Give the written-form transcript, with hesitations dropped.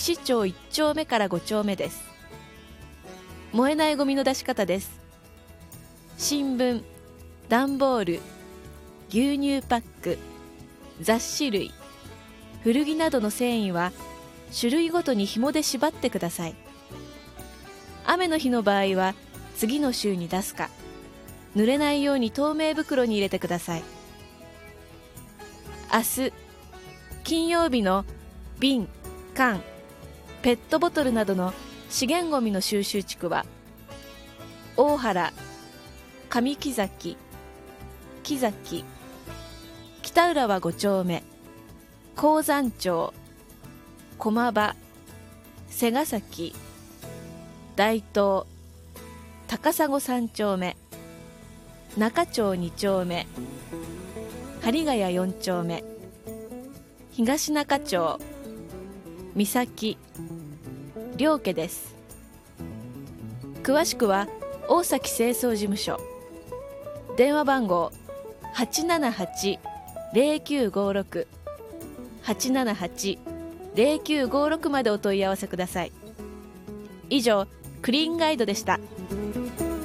西町1丁目から5丁目です。燃えないゴミの出し方です。新聞、段ボール、牛乳パック、雑誌類、古着などの繊維は種類ごとに紐で縛ってください。雨の日の場合は次の週に出すか、濡れないように透明袋に入れてください。明日、金曜日の瓶、缶、ペットボトルなどの資源ごみの収集地区は、大原、上木崎、木崎、北浦和5丁目、鉱山町、駒場、瀬ヶ崎、大東、高砂3丁目、中町2丁目、針ヶ谷4丁目、東中町、三崎、両家です。詳しくは大崎清掃事務所、電話番号 878-0956 878-0956までお問い合わせください。以上、クリーンガイドでした。